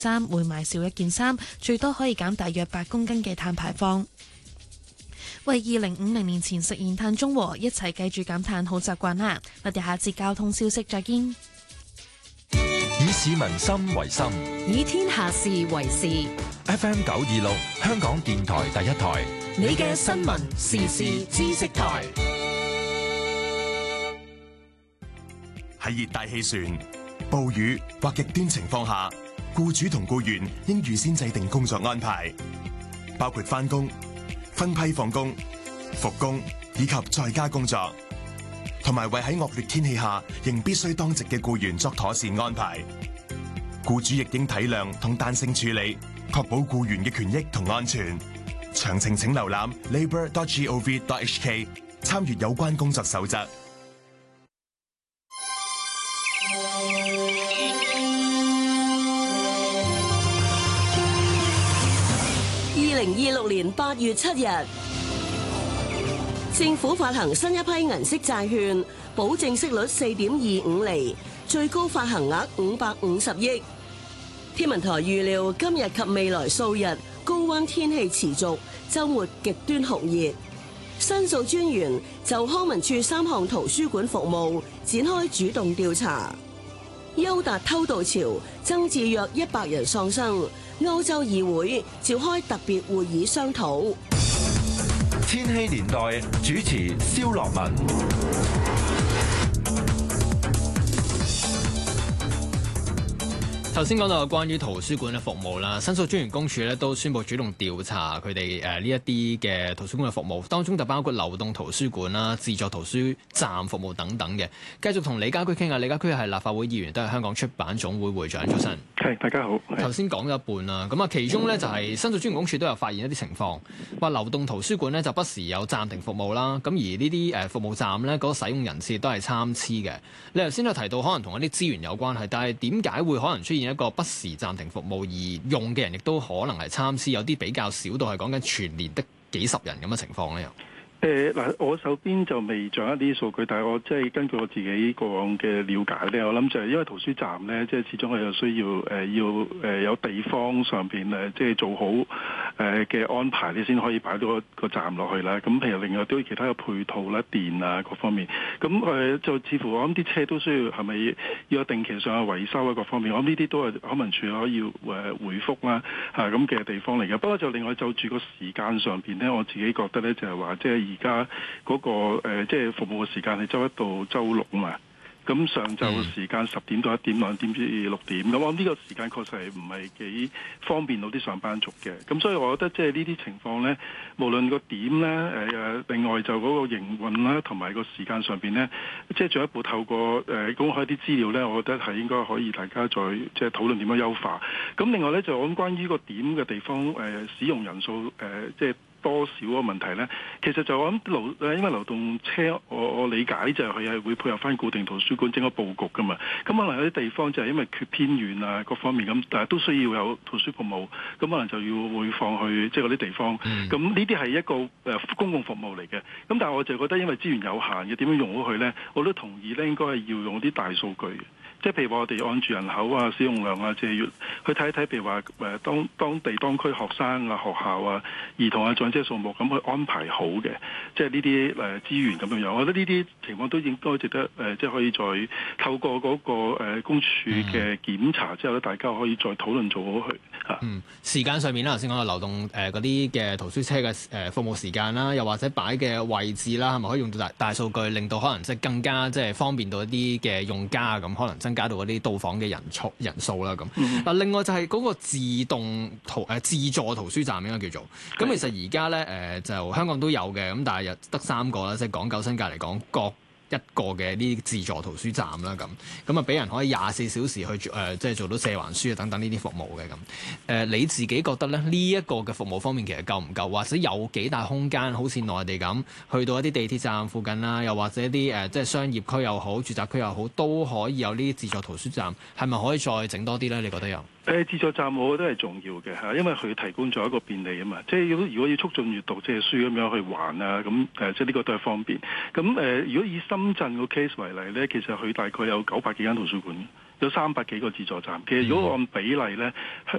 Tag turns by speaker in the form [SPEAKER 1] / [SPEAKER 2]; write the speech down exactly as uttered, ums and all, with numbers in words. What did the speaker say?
[SPEAKER 1] 衫每買少一件衫，最多可以減大約八公斤嘅碳排放。為二零五零年前實現碳中和，一齊繼續減碳好習慣啦！我哋下節交通消息再見。
[SPEAKER 2] 以市民心為心，
[SPEAKER 3] 以天下事為事。
[SPEAKER 2] F M 九二六，香港電台第一台，
[SPEAKER 3] 你嘅新聞時事知識台。
[SPEAKER 4] 喺熱帶氣旋、暴雨或極端情況下，僱主同僱員應預先制定工作安排，包括返工、分批放工、復工以及在家工作，同埋為喺惡劣天氣下仍必須當值嘅僱員作妥善安排。僱主亦應體諒同彈性處理，確保僱員嘅權益同安全。詳情請瀏覽 labour dot gov dot h k， 參閱有關工作守則。
[SPEAKER 5] 二零二六年八月七日，政府發行新一批銀色債券，保證息率四點二五厘，最高發行額五百五十億。天文台預料今日及未來數日高溫天氣持續，週末極端酷熱。申訴專員就康文署三項圖書館服務展開主動調查。優達偷渡潮增至約一百人喪生，歐洲議會召開特別會議商討。
[SPEAKER 2] 千禧年代主持蕭樂文。
[SPEAKER 6] 頭先講到關於圖書館嘅服務啦，申訴專員公署咧都宣布主動調查佢哋誒呢一啲嘅圖書館嘅服務，當中就包括流動圖書館啦、自助圖書站服務等等嘅。繼續同李家駒傾下，李家駒係立法會議員，都係香港出版總會會長。早晨，
[SPEAKER 7] 係大家好。
[SPEAKER 6] 頭先講咗一半啦，咁啊其中咧就係申訴專員公署都有發現一啲情況，話流動圖書館咧就不時有暫停服務啦，咁而呢啲誒服務站咧嗰個使用人次都係參差嘅。你頭先有提到可能同一啲資源有關係，但係點解會可能出現一個不時暫停服務，而用嘅人亦都可能係參差，有啲比較少到係講緊全年的幾十人咁嘅情況咧？又
[SPEAKER 7] 誒嗱，我手邊就未掌握呢啲數據，但係我即係根據我自己過往嘅了解咧，我諗就係因為圖書站咧，即係始終係有需要誒、呃、要誒、呃、有地方上邊誒即係做好誒嘅安排，你先可以擺到個個站落去啦。咁譬如另外都有其他嘅配套啦、電啊各方面，咁誒、呃、就似乎我諗啲車都需要係咪要有定期上嘅維修啊各方面，我諗呢啲都係康文署可以誒回覆啦嚇咁嘅地方嚟嘅。不過就另外就住個時間上邊咧，我自己覺得咧就係話即係。而家嗰個誒即係服務嘅時間係周一到周六啊嘛，咁上晝時間十點到一點、兩點至六點，咁我諗呢個時間確實係唔係幾方便到啲上班族嘅，咁所以我覺得即係呢啲情況咧，無論個點咧誒誒，另外就嗰個營運啦，同埋個時間上邊咧，即係進一步透過誒公開啲資料咧，我覺得係應該可以大家再即係討論點樣優化。咁另外咧就我諗關於個點嘅地方誒、呃、使用人數誒、呃、即係。多少個問題呢？其實就我諗流誒，因為流動車，我我理解就係佢係會配合翻固定圖書館整個佈局噶嘛。咁可能有啲地方就係因為缺偏遠啊，各方面咁，但係都需要有圖書服務，咁可能就要會放去即係嗰啲地方。咁呢啲係一個誒公共服務嚟嘅。咁但係我就覺得因為資源有限嘅，點樣用好佢呢？我都同意呢，應該係要用啲大數據嘅。即係譬如話我哋按住人口啊、使用量啊，即係要去睇一睇，譬如話誒當當地當區學生啊、學校啊、兒童啊、長者數目咁去安排好嘅，即係呢啲誒資源咁樣樣。我覺得呢啲情況都應該值得誒、呃，即係可以再透過嗰個誒公署嘅檢查之後咧，大家可以再討論做好佢嚇。
[SPEAKER 6] 嗯，時間上面啦，頭先講到流動誒嗰啲嘅圖書車嘅誒服務時間啦，又或者擺嘅位置啦，係咪可以用到大大數據，令到可能即係更加即係方便到一啲嘅用家咁，可能增加到嗰啲到訪嘅人數人數啦咁。嗱、嗯，另外就係嗰個自動圖誒、呃、自助圖書站應該叫做。咁其實而家咧誒就香港都有嘅，咁但係又得三個啦，即係港九新界嚟講各一個嘅呢啲自助圖書站啦，咁咁啊俾人可以廿四小時去誒、呃，即係做到借還書啊等等呢啲服務嘅咁。誒、呃、你自己覺得咧呢一、這個嘅服務方面其實夠唔夠，或者有幾大空間？好似內地咁，去到一啲地鐵站附近啦，又或者啲誒、呃、即係商業區又好、住宅區又好，都可以有呢啲自助圖書站，係咪可以再整多啲咧？你覺得有？
[SPEAKER 7] 誒自助站我覺得係重要嘅嚇，因為佢提供咗一個便利啊嘛，即係如果如果要促進閱讀借書咁樣去還啊，咁誒即係呢個都係方便。咁誒、呃、如果以深圳個 case 為例咧，其實佢大概有九百幾間圖書館。 有三百幾個自助站。其實如果按比例咧，